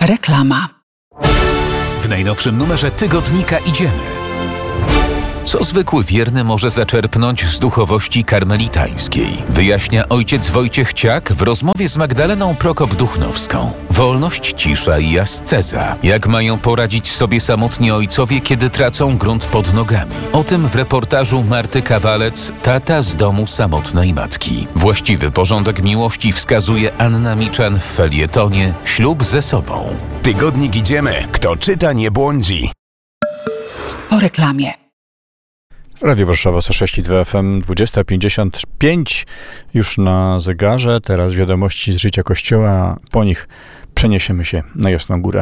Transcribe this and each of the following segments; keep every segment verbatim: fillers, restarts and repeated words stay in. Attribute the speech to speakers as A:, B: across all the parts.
A: Reklama.
B: W najnowszym numerze tygodnika Idziemy. Co zwykły wierny może zaczerpnąć z duchowości karmelitańskiej? Wyjaśnia ojciec Wojciech Ciak w rozmowie z Magdaleną Prokop-Duchnowską. Wolność, cisza i asceza. Jak mają poradzić sobie samotni ojcowie, kiedy tracą grunt pod nogami? O tym w reportażu Marty Kawalec, Tata z domu samotnej matki. Właściwy porządek miłości wskazuje Anna Miczan w felietonie Ślub ze sobą.
C: Tygodnik Idziemy. Kto czyta, nie błądzi.
A: Po reklamie.
D: Radio Warszawa sto sześć i dwa F M, dwudziesta pięćdziesiąt pięć już na zegarze. Teraz wiadomości z życia Kościoła. Po nich przeniesiemy się na Jasną Górę.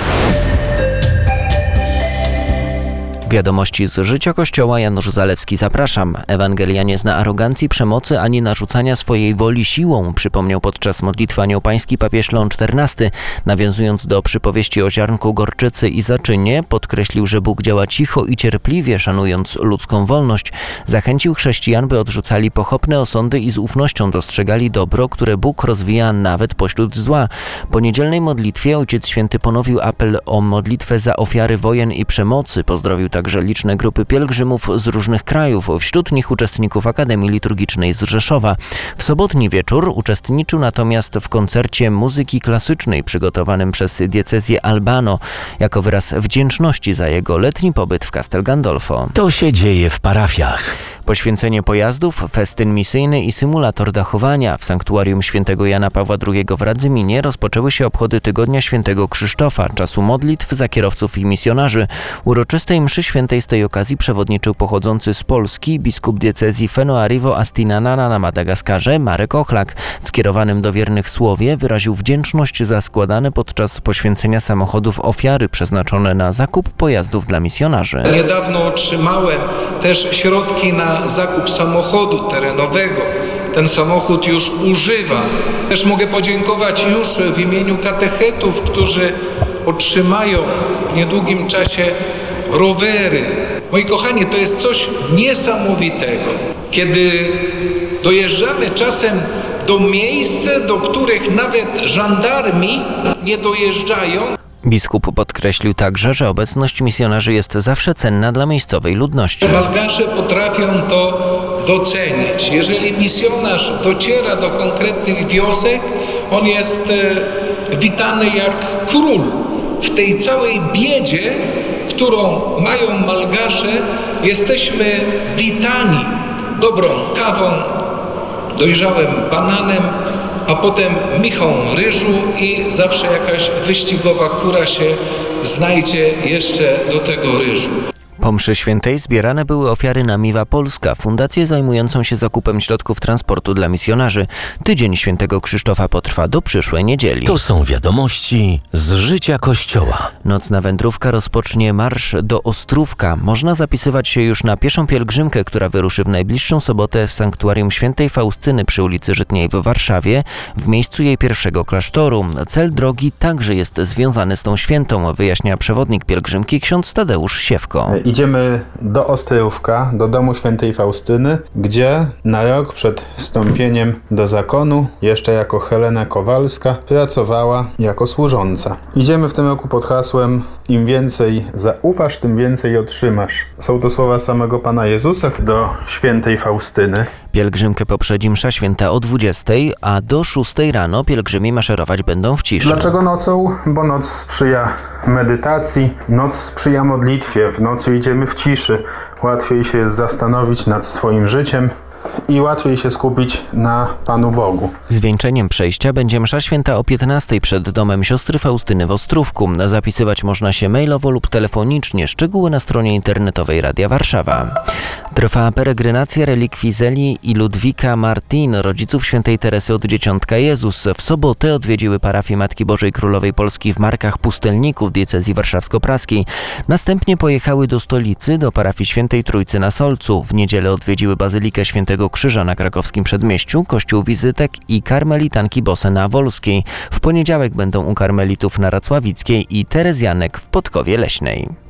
E: Wiadomości z życia Kościoła, Janusz Zalewski, zapraszam. Ewangelia nie zna arogancji, przemocy ani narzucania swojej woli siłą, przypomniał podczas modlitwy Anioł Pański papież Leon czternasty. Nawiązując do przypowieści o ziarnku gorczycy i zaczynie, podkreślił, że Bóg działa cicho i cierpliwie, szanując ludzką wolność. Zachęcił chrześcijan, by odrzucali pochopne osądy i z ufnością dostrzegali dobro, które Bóg rozwija nawet pośród zła. Po niedzielnej modlitwie Ojciec Święty ponowił apel o modlitwę za ofiary wojen i przemocy. Pozdrowił także liczne grupy pielgrzymów z różnych krajów, wśród nich uczestników Akademii Liturgicznej z Rzeszowa. W sobotni wieczór uczestniczył natomiast w koncercie muzyki klasycznej przygotowanym przez diecezję Albano jako wyraz wdzięczności za jego letni pobyt w Castel Gandolfo.
F: To się dzieje w parafiach.
E: Poświęcenie pojazdów, festyn misyjny i symulator dachowania. W sanktuarium świętego Jana Pawła drugiego w Radzyminie rozpoczęły się obchody Tygodnia Świętego Krzysztofa, czasu modlitw za kierowców i misjonarzy. Uroczystej mszy świętej z tej okazji przewodniczył pochodzący z Polski biskup diecezji Fenoarivo-Astinanana na Madagaskarze Marek Ochlak. W skierowanym do wiernych słowie wyraził wdzięczność za składane podczas poświęcenia samochodów ofiary przeznaczone na zakup pojazdów dla misjonarzy.
G: Niedawno otrzymałem też środki na zakup samochodu terenowego. Ten samochód już używa. Też mogę podziękować już w imieniu katechetów, którzy otrzymają w niedługim czasie rowery. Moi kochani, to jest coś niesamowitego. Kiedy dojeżdżamy czasem do miejsc, do których nawet żandarmi nie dojeżdżają.
E: Biskup podkreślił także, że obecność misjonarzy jest zawsze cenna dla miejscowej ludności.
G: Malgarze potrafią to docenić. Jeżeli misjonarz dociera do konkretnych wiosek, on jest witany jak król. W tej całej biedzie, którą mają Malgarze, jesteśmy witani dobrą kawą, dojrzałym bananem, a potem michą ryżu i zawsze jakaś wyścigowa kura się znajdzie jeszcze do tego ryżu.
E: Po mszy świętej zbierane były ofiary na Miwa Polska, fundację zajmującą się zakupem środków transportu dla misjonarzy. Tydzień Świętego Krzysztofa potrwa do przyszłej niedzieli.
F: To są wiadomości z życia Kościoła.
E: Nocna wędrówka rozpocznie marsz do Ostrówka. Można zapisywać się już na pieszą pielgrzymkę, która wyruszy w najbliższą sobotę z sanktuarium Świętej Faustyny przy ulicy Żytniej w Warszawie, w miejscu jej pierwszego klasztoru. Cel drogi także jest związany z tą świętą, wyjaśnia przewodnik pielgrzymki ksiądz Tadeusz Siewko.
H: Idziemy do Ostrówka, do domu Świętej Faustyny, gdzie na rok przed wstąpieniem do zakonu, jeszcze jako Helena Kowalska, pracowała jako służąca. Idziemy w tym roku pod hasłem im więcej zaufasz, tym więcej otrzymasz. Są to słowa samego Pana Jezusa do Świętej Faustyny.
E: Pielgrzymkę poprzedzi msza święta o dwudziestej, a do szóstej rano pielgrzymi maszerować będą w ciszy.
H: Dlaczego nocą? Bo noc sprzyja medytacji, noc sprzyja modlitwie, w nocy idziemy w ciszy. Łatwiej się jest zastanowić nad swoim życiem i łatwiej się skupić na Panu Bogu.
E: Zwieńczeniem przejścia będzie msza święta o piętnastej przed domem siostry Faustyny w Ostrówku. Zapisywać można się mailowo lub telefonicznie. Szczegóły na stronie internetowej Radia Warszawa. Trwa peregrinacja relikwii Zeli i Ludwika Martin, rodziców świętej Teresy od Dzieciątka Jezus. W sobotę odwiedziły parafię Matki Bożej Królowej Polski w Markach Pustelników diecezji warszawsko-praskiej. Następnie pojechały do stolicy, do parafii Świętej Trójcy na Solcu. W niedzielę odwiedziły Bazylikę Świętego Krzyża na krakowskim Przedmieściu, kościół Wizytek i karmelitanki Bose na Wolskiej. W poniedziałek będą u karmelitów na Racławickiej i Terezjanek w Podkowie Leśnej.